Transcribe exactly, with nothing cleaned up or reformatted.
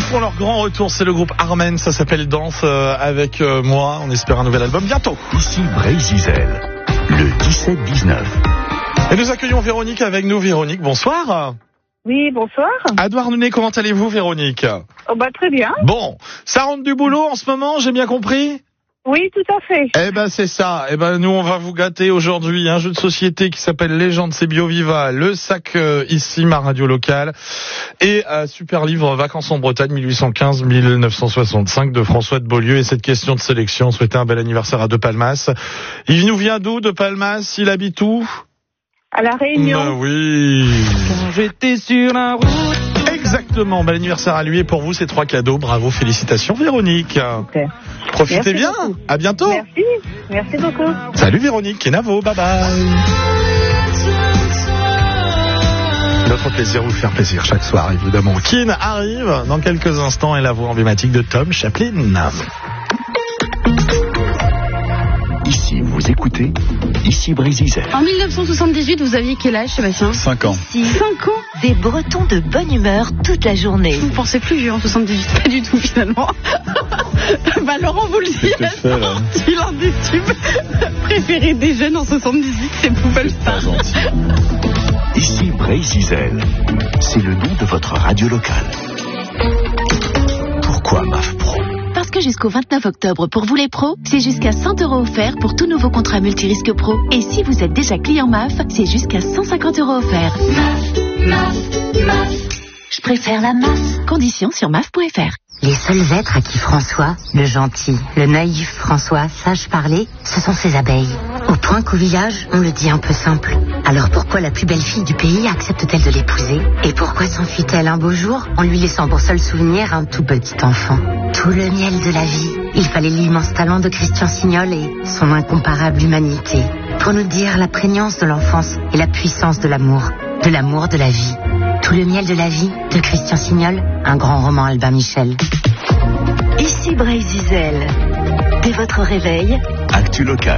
font leur grand retour, c'est le groupe Armen, ça s'appelle Danse euh, avec euh, moi. On espère un nouvel album bientôt. Ici Bray-Zizel, le dix-sept dix-neuf. Et nous accueillons Véronique avec nous. Véronique, bonsoir. Oui, bonsoir. À Douarnenez, comment allez-vous, Véronique? Oh bah très bien. Bon, ça rentre du boulot en ce moment, j'ai bien compris? Oui, tout à fait. Eh ben c'est ça. Eh ben nous on va vous gâter aujourd'hui. Un jeu de société qui s'appelle Légende, c'est Bioviva, le sac euh, ici ma radio locale et un super livre Vacances en Bretagne mille huit cent quinze à mille neuf cent soixante-cinq de François de Beaulieu. Et cette question de sélection, souhaiter un bel anniversaire à De Palmas. Il nous vient d'où, De Palmas? Il habite où? À La Réunion. Ben oui. Quand j'étais sur la route. Exactement. Bel anniversaire à lui et pour vous ces trois cadeaux. Bravo, félicitations Véronique. Okay. Profitez Merci bien. beaucoup. À bientôt. Merci. Merci beaucoup. Salut Véronique, Kenavo, bye bye. Notre plaisir, vous faire plaisir chaque soir, évidemment. Kin arrive dans quelques instants et la voix emblématique de Tom Chaplin. Ici, vous écoutez, ici Bray-Zizel. En mille neuf cent soixante-dix-huit, vous aviez quel âge, Sébastien? cinq ans. cinq ans? Des Bretons de bonne humeur toute la journée. Vous pensez plus vieux en soixante-dix-huit? Pas du tout, finalement. Bah, Laurent vous le dit, c'est l'un des tubes préférés des jeunes en soixante-dix-huit, c'est Poubelle Star. Ici Bray-Zizel, c'est le nom de votre radio locale. Pourquoi M A F Pro? Parce que jusqu'au vingt-neuf octobre, pour vous les pros, c'est jusqu'à cent euros offerts pour tout nouveau contrat multirisque pro. Et si vous êtes déjà client M A F, c'est jusqu'à cent cinquante euros offerts. M A F, M A F, M A F. Je préfère la masse. Conditions sur M A F point F R. Les seuls êtres à qui François, le gentil, le naïf François, sache parler, ce sont ses abeilles. Au point qu'au village, on le dit un peu simple. Alors pourquoi la plus belle fille du pays accepte-t-elle de l'épouser? Et pourquoi s'enfuit-elle un beau jour en lui laissant pour seul souvenir un tout petit enfant? Tout le miel de la vie. Il fallait l'immense talent de Christian Signol et son incomparable humanité pour nous dire la prégnance de l'enfance et la puissance de l'amour, de l'amour de la vie. Tout le miel de la vie de Christian Signol, un grand roman Albin Michel. Ici Bray-Zizel. Dès votre réveil, Actu local.